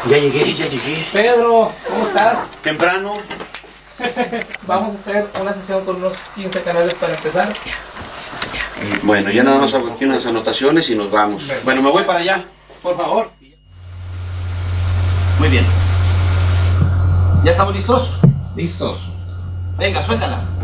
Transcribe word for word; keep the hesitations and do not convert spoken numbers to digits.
Ya llegué, ya llegué. Pedro, ¿cómo estás? Temprano. Vamos a hacer una sesión con unos quince canales para empezar. Bueno, ya nada más hago aquí unas anotaciones y nos vamos. Ven. Bueno, me voy para allá. Por favor. Muy bien. ¿Ya estamos listos? Listos. Venga, suéltala.